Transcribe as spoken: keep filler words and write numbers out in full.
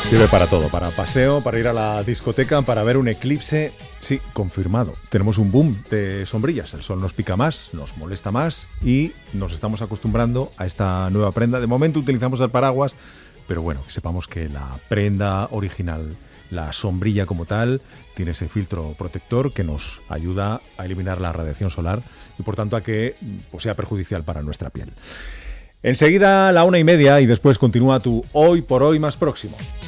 Sirve para todo, para paseo, para ir a la discoteca, para ver un eclipse. Sí, confirmado. Tenemos un boom de sombrillas. El sol nos pica más, nos molesta más y nos estamos acostumbrando a esta nueva prenda. De momento utilizamos el paraguas, pero bueno, que sepamos que la prenda original, la sombrilla como tal, tiene ese filtro protector que nos ayuda a eliminar la radiación solar y por tanto a que pues, sea perjudicial para nuestra piel. Enseguida la una y media y después continúa tu Hoy por Hoy más próximo.